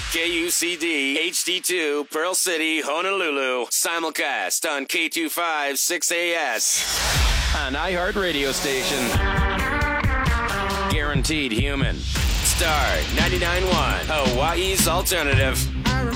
KUCD HD2 Pearl City, Honolulu. Simulcast on K25 6AS. An iHeart radio station. Guaranteed human. Star 99.1, Hawaii's alternative.